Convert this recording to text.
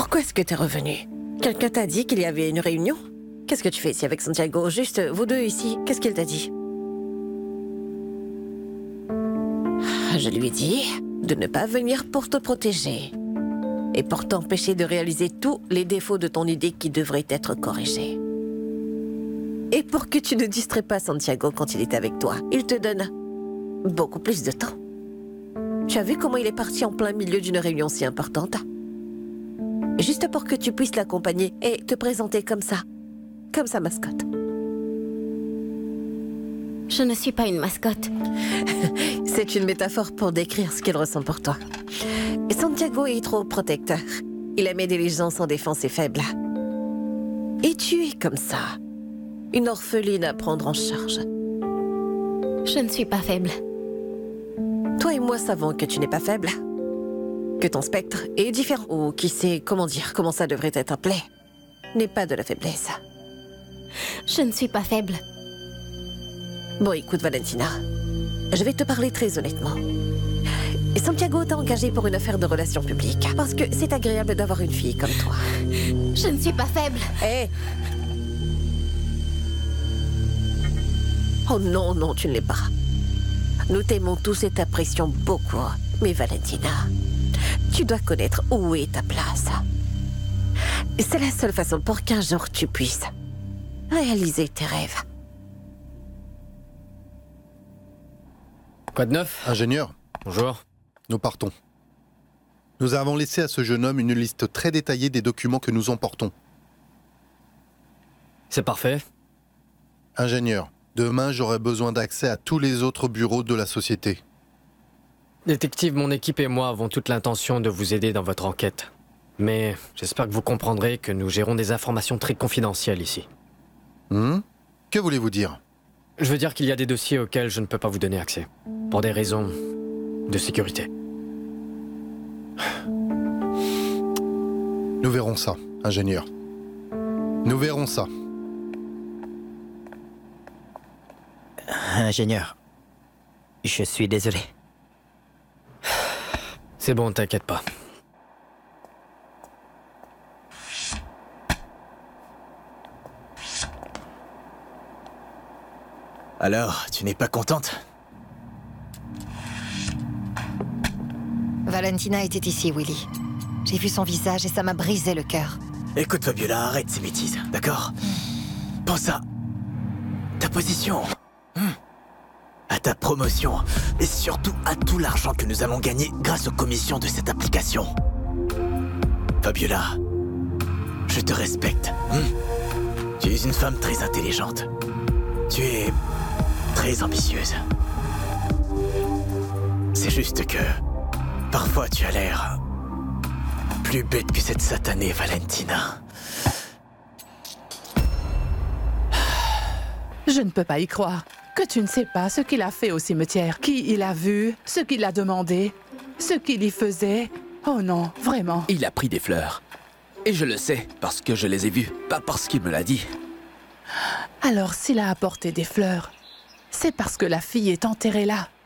Pourquoi est-ce que t'es revenu? Quelqu'un t'a dit qu'il y avait une réunion? Qu'est-ce que tu fais ici avec Santiago? Juste vous deux ici. Qu'est-ce qu'il t'a dit? Je lui ai dit de ne pas venir pour te protéger et pour t'empêcher de réaliser tous les défauts de ton idée qui devraient être corrigés. Et pour que tu ne distrais pas Santiago quand il est avec toi, il te donne beaucoup plus de temps. Tu as vu comment il est parti en plein milieu d'une réunion si importante? Juste pour que tu puisses l'accompagner et te présenter comme ça, comme sa mascotte. Je ne suis pas une mascotte. C'est une métaphore pour décrire ce qu'il ressent pour toi. Et Santiago est trop protecteur. Il aime aider les gens sans défense et faibles. Et tu es comme ça. Une orpheline à prendre en charge. Je ne suis pas faible. Toi et moi savons que tu n'es pas faible. Que ton spectre est différent. Ou qui sait, comment ça devrait être appelé, n'est pas de la faiblesse. Je ne suis pas faible. Bon, écoute, Valentina. Je vais te parler très honnêtement. Santiago t'a engagé pour une affaire de relations publiques. Parce que c'est agréable d'avoir une fille comme toi. Je ne suis pas faible. Hé! Oh non, non, tu ne l'es pas. Nous t'aimons tous et t'apprécions beaucoup. Mais Valentina, tu dois connaître où est ta place. C'est la seule façon pour qu'un jour tu puisses réaliser tes rêves. Quoi de neuf? Ingénieur, Bonjour. nous partons. Nous avons laissé à ce jeune homme une liste très détaillée des documents que nous emportons. C'est parfait. Ingénieur, demain j'aurai besoin d'accès à tous les autres bureaux de la société. Détective, mon équipe et moi avons toute l'intention de vous aider dans votre enquête. Mais j'espère que vous comprendrez que nous gérons des informations très confidentielles ici. Que voulez-vous dire? Je veux dire qu'il y a des dossiers auxquels je ne peux pas vous donner accès. Pour des raisons de sécurité. Nous verrons ça, ingénieur. Nous verrons ça. Ingénieur, je suis désolé. C'est bon, t'inquiète pas. Alors, tu n'es pas contente? Valentina était ici, Willy. J'ai vu son visage et ça m'a brisé le cœur. Écoute, Fabiola, arrête ces bêtises, d'accord? Pense à ta position, à ta promotion, et surtout à tout l'argent que nous allons gagner grâce aux commissions de cette application. Fabiola, je te respecte. Tu es une femme très intelligente. Tu es très ambitieuse. C'est juste que parfois tu as l'air plus bête que cette satanée Valentina. Je ne peux pas y croire. Que tu ne sais pas ce qu'il a fait au cimetière, qui il a vu, ce qu'il a demandé, ce qu'il y faisait. Oh non, vraiment. Il a pris des fleurs. Et je le sais, parce que je les ai vues, pas parce qu'il me l'a dit. Alors s'il a apporté des fleurs, c'est parce que la fille est enterrée là.